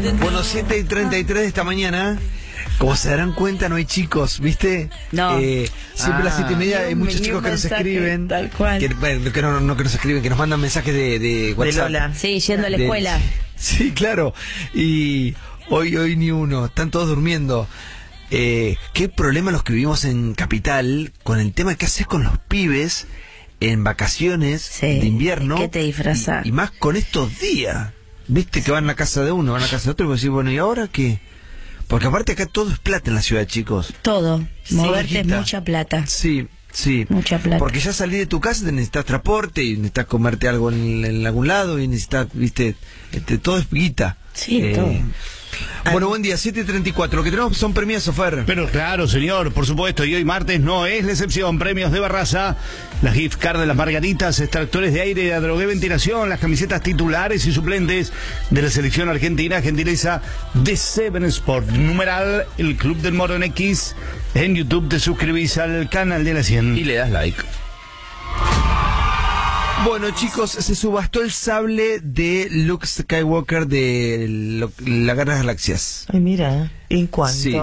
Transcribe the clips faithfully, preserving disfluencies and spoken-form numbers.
Bueno, siete y treinta y tres de esta mañana. Como se darán cuenta, no hay chicos, ¿viste? No. Eh, siempre ah, a las siete y media hay muchos chicos que nos escriben. Tal cual. Que, bueno, que no, no que nos escriben, que nos mandan mensajes de, de WhatsApp. De Lola. Sí, yendo a la de, escuela. Sí, claro. Y hoy, hoy ni uno. Están todos durmiendo. Eh, ¿Qué problema los que vivimos en Capital con el tema de qué haces con los pibes en vacaciones Sí. de invierno? ¿Qué te disfrazás? Y, y más con estos días. ¿Viste que van a la casa de uno, van a la casa de otro y vos decís, bueno, ¿y ahora qué? Porque aparte acá todo es plata en la ciudad, chicos. Todo. Sí, Moverte es hijita. mucha plata. Sí, sí. Mucha plata. Porque ya salí de tu casa, te necesitas transporte y necesitas comerte algo en, en algún lado y necesitas, viste, este, todo es guita. Sí, Eh, todo. Bueno, buen día, siete y treinta y cuatro. Lo que tenemos son premios, Sofer. Pero claro, señor, por supuesto, y hoy martes no es la excepción. Premios de Barraza, las gift card de las margaritas, extractores de aire, de Adrogué Ventilación, las camisetas titulares y suplentes de la selección argentina, gentileza de Seven Sport. Numeral, el Club del Moro en X. En YouTube te suscribís al canal de la cien. Y le das like. Bueno, chicos, se subastó el sable de Luke Skywalker de lo- la Guerra de las Galaxias. Ay, mira, ¿en cuánto? Sí.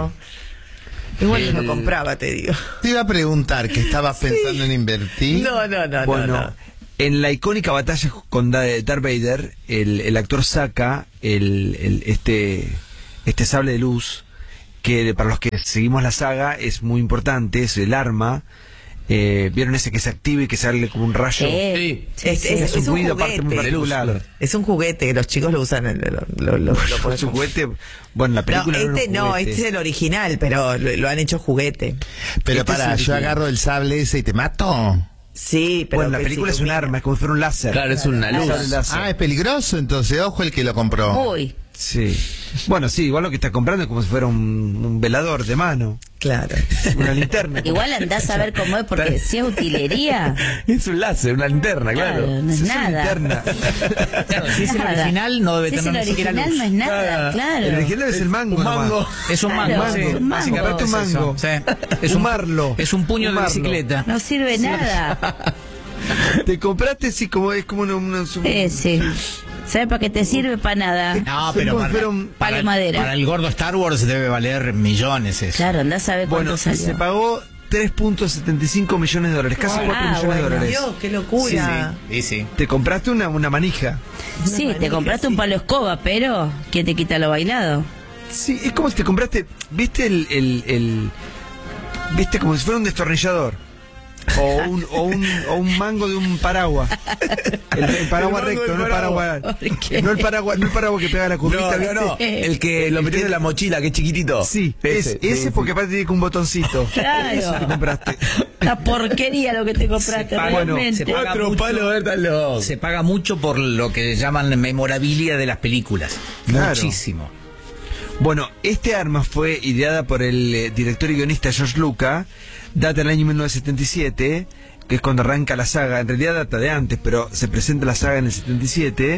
Igual El- lo compraba, te digo. Te iba a preguntar que estabas pensando en invertir. No, no, no, Bueno, no, no. en la icónica batalla con Da- Darth Vader, el, el actor saca el, el- este, este sable de luz, que para los que seguimos la saga es muy importante, es el arma. Eh, ¿Vieron ese que se activa y que sale como un rayo? Sí. Sí. Es, es- Es un es un ruido aparte muy juguete. particular. Es un juguete, los chicos lo usan. en- Lo, lo, lo, lo Fue ponen su como- juguete. Bueno, la No, película era un este no, juguete. este es el original, pero lo, lo han hecho juguete. Pero Este para, es el yo original. agarro el sable ese y te mato. Sí, pero Bueno, la que película se es un ilumina. arma, es como si fuera un láser. Claro, es una Un luz. sable láser. Ah, es peligroso, entonces, ojo el que lo compró. Uy. Sí. Bueno, sí, igual lo que está comprando es como si fuera un, un velador de mano. Claro. Una linterna. Igual andás a ver cómo es, porque si es utilería, Es un láser, una linterna, claro, claro. no es Sí, una nada. linterna. Claro, si es el Nada. original, no debe Si es tener el ni siquiera original luz. no es nada, claro. El original es el mango. Un nomás. mango. Es un Claro, mango, sí. es un mango. Básicamente Un es mango. eso, sí. Es Un un marlo. Es un puño Un de marlo. bicicleta. No sirve nada. Te compraste, sí, como es como una. una su- Eh, sí. ¿Sabes para qué te sirve? Para nada. No, Fue pero como para, si fuera un para palo el, madera. para el gordo Star Wars debe valer millones eso. Claro, andás a ver cuánto Bueno, salió. se pagó tres punto setenta y cinco millones de dólares, casi Ah, cuatro millones bueno. de dólares. Dios, qué locura. Sí, sí. Te compraste una, una manija. Sí, te manija, compraste un sí. palo escoba, pero ¿quién te quita lo bailado? Sí, es como si te compraste, ¿viste el, el, el- viste como si fuera un destornillador? O un, o un, o un mango de un paraguas. El, el paraguas El mango recto, del no el paraguas. ¿Por qué? No el paraguas, no el paraguas que pega la curvita, No, no, ¿viste? no. El que lo metés en la mochila, que es chiquitito. Sí, ese, ese sí, porque sí. aparte tiene como un botoncito. Claro. Eso te compraste. La porquería lo que te compraste, Se paga- realmente. se paga Cuatro mucho. palos, estás loco. Se paga mucho por lo que llaman memorabilia de las películas. Claro. Muchísimo. Bueno, este arma fue ideada por el eh, director y guionista George Lucas, data del año mil novecientos setenta y siete, que es cuando arranca la saga. En realidad data de antes, pero se presenta la saga en el setenta y siete.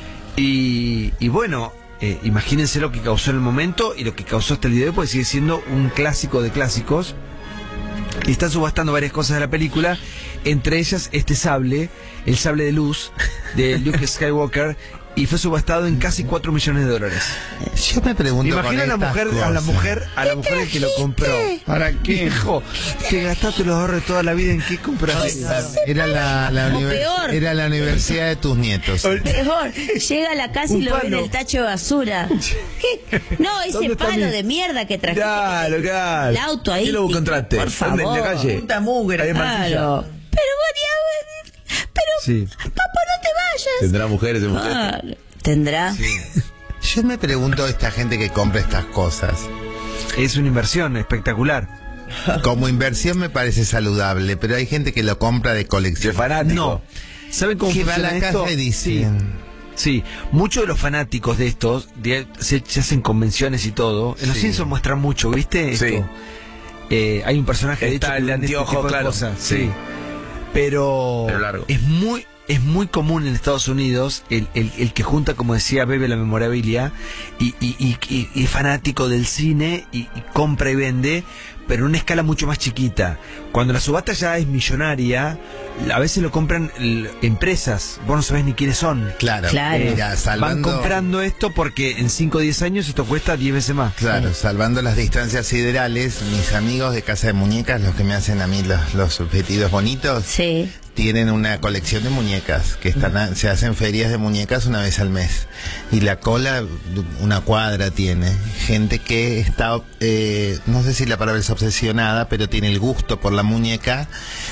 Y, y bueno, eh, imagínense lo que causó en el momento y lo que causó hasta el día de hoy, porque sigue siendo un clásico de clásicos. Y están subastando varias cosas de la película, entre ellas este sable, el sable de luz de Luke Skywalker, y fue subastado en casi cuatro millones de dólares. Yo me pregunto Imagina a la con estas mujer, a la cosas. mujer, a la mujer el que lo compró. ¿Para qué? Hijo, te gastaste los ahorros de toda la vida en qué compraste. Era la, la, O univer- peor. era la universidad de tus nietos. Mejor, llega a la casa y Un lo ve en palo. el tacho de basura. ¿Qué? No, ese ¿Dónde está palo mi- de mierda que trajiste. Claro, claro. El auto ahí. ¿Quién lo encontraste? Por ¿Dónde? ¿En la favor. calle? Punta mugre. Ahí en Claro. Marsella. Pero Bonnie, pero Sí. papá, no te vayas. Tendrá mujeres y mujeres. Claro. Tendrá. Yo me pregunto esta gente que compra estas cosas. Es una inversión espectacular. Como inversión me parece saludable, pero hay gente que lo compra de Si colección. es fanático. No. ¿Saben cómo Que va a funciona la esto? casa y Sí. dicen... Sí, muchos de los fanáticos de estos de- se, se hacen convenciones y todo. En los Sí. Simpsons muestran mucho, ¿viste? Sí. Esto. Eh, hay un personaje de Está hecho el que de vende este anteojo, tipo de claro. cosas, Sí. sí. Pero Pero largo. es muy es muy común en Estados Unidos el, el, el que junta, como decía Bebe, la memorabilia y, y, y, y, y fanático del cine y, y compra y vende, pero en una escala mucho más chiquita. Cuando la subasta ya es millonaria, a veces lo compran l- empresas, vos no sabés ni quiénes son. Claro, Claro. mira, Van salvando, comprando esto porque en cinco o diez años esto cuesta diez veces más. claro, salvando las distancias siderales, mis amigos de Casa de Muñecas, los que me hacen a mí los, los vestidos bonitos, Sí. tienen una colección de muñecas que están a- se hacen ferias de muñecas una vez al mes y la cola una cuadra tiene gente que está eh, no sé si la palabra es obsesionada, pero tiene el gusto por la muñeca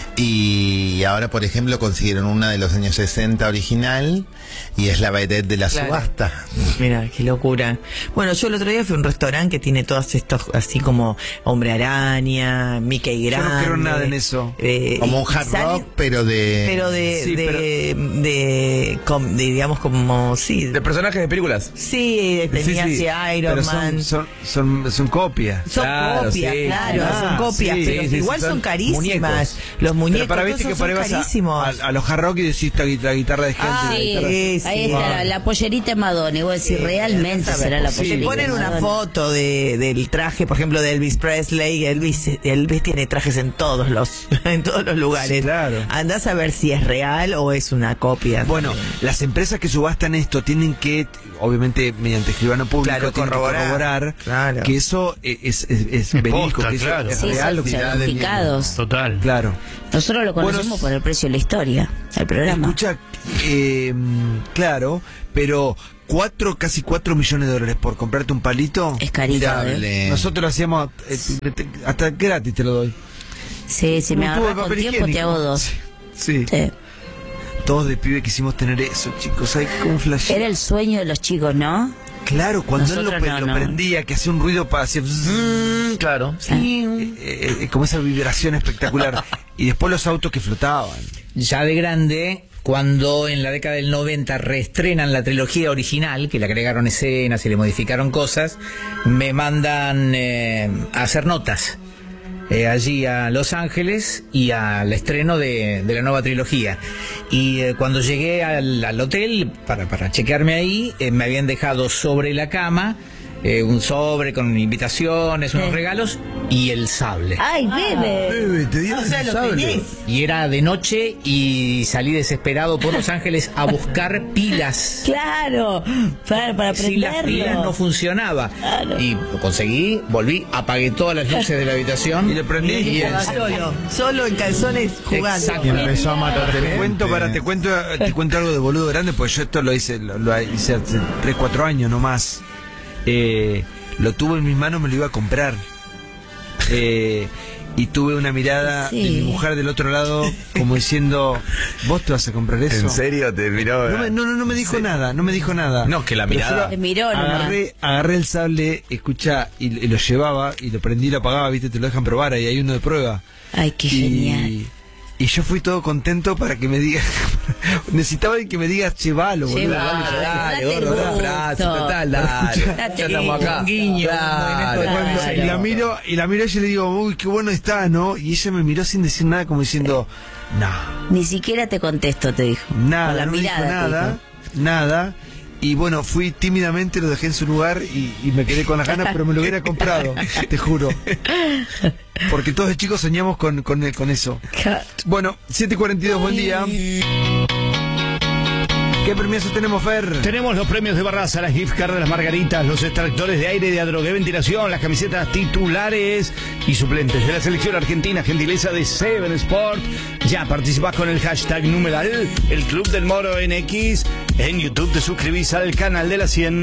y ahora por ejemplo consiguieron una de los años sesenta original y es la vedette de la Claro. subasta. Mira, qué locura. Bueno, yo el otro día fui a un restaurante que tiene todos estos, así como Hombre Araña, Mickey Yo Grande. no creo nada en eso. eh, Como y- un hard y salen- rock pero de Pero de, Sí, de, pero- de, com- de, digamos, como, sí. De personajes de películas. Sí, tenía Sí, sí, así Iron pero Man. son, son, son, son copias. Son Claro, copias, sí. claro, Ah, son copias, sí, pero sí, sí, igual son son carísimas. muñecos. Los muñecos Pero para todos viste que esos por ahí son vas a, carísimos. a, a los hard rock y decís la, guitarra- la guitarra de gente. Ah, la sí, guitarra- Sí, ahí sí. está la, la pollerita de Madonna. Y vos decís, Sí, realmente a ver, será la si pollerita. te ponen de una Madonna. foto de, del traje, por ejemplo, de Elvis Presley. Elvis, Elvis tiene trajes en todos los, en todos los lugares. Sí, claro. Andás a ver si es real o es una copia. Bueno, las empresas que subastan esto tienen que, obviamente mediante escribano público, Claro, tienen que corroborar. corroborar Claro. que eso es, es, es- es verídico, posta, que eso claro. es Sí, real. son lo que- certificados. Total. Claro. Nosotros lo conocemos Bueno, por el precio de la historia, el programa. Escucha, eh, claro, pero cuatro, casi cuatro millones de dólares por comprarte un palito. Es carito, ¿eh? Mirable. Nosotros lo hacíamos, eh, te- hasta gratis te lo doy. Sí, si me Un tubo de agarras con papel tiempo te higiénico. hago dos. Sí. Sí. Todos de pibe quisimos tener eso, chicos. Hay como un flash. Era el sueño de los chicos, ¿no? Claro, cuando él lo, Nosotros pe- no, lo no. prendía, que hacía un ruido para hacer Mm, claro. eh, eh, como esa vibración espectacular. Y después los autos que flotaban. Ya de grande, cuando en la década del noventa reestrenan la trilogía original, que le agregaron escenas y le modificaron cosas, me mandan eh, a hacer notas eh, allí a Los Ángeles y al estreno de, de la nueva trilogía. Y eh, cuando llegué al, al hotel para, para chequearme ahí, eh, me habían dejado sobre la cama eh, un sobre con invitaciones, unos Sí. regalos y el sable. ¡Ay, bebé! te o sea, lo tenés. Y era de noche y salí desesperado por Los Ángeles a buscar pilas. ¡Claro! Para, para Si las pilas no prenderlo. funcionaba. Claro. Y lo conseguí, volví, apagué todas las luces de la habitación. Y le prendí y Jugaba solo, solo en calzones jugando. Exacto. Y empezó a matar Te cuento, para, te cuento, te cuento algo de boludo grande, pues yo esto lo hice, lo, lo hice hace tres, cuatro años no más. Eh, lo tuve en mis manos, me lo iba a comprar. Eh, y tuve una mirada Sí. de mi mujer del otro lado, como diciendo, ¿vos te vas a comprar eso? ¿En serio? Te miró. No, me- no, no, no me dijo nada, no me dijo nada. No, que la Pero mirada- yo Te miró nomás. agarré, agarré el sable, escucha, y, y lo llevaba, y lo prendí y lo apagaba, viste, te lo dejan probar, ahí hay uno de prueba. Ay, qué Y, genial. y yo fui todo contento para que me diga, necesitaba que me digas, che, valo, boludo. Che, dale, valo. dale". Dale, Date el gordo, gusto. abrazo, total, dale. Date Ya el estamos acá. gusto. Guiño, Claro. un movimiento de Claro. Y la miro, y la miro y yo le digo, uy, qué bueno está, ¿no? Y ella me miró sin decir nada, como diciendo, no, Ni siquiera te contesto, te dijo. nada, Con la no me mirada. dijo te nada, dijo. nada. Y bueno, fui tímidamente, lo dejé en su lugar y, y me quedé con las ganas, pero me lo hubiera comprado, te juro. Porque todos de chicos soñamos con, con, con eso. Bueno, siete cuarenta y dos, buen día. ¿Qué premios tenemos, Fer? Tenemos los premios de Barraza, las gift card de las margaritas, los extractores de aire de Adrogué Ventilación, las camisetas titulares y suplentes de la selección argentina, gentileza de Seven Sport. Ya participás con el hashtag numeral, el Club del Moro en X. En YouTube te suscribís al canal de la cien.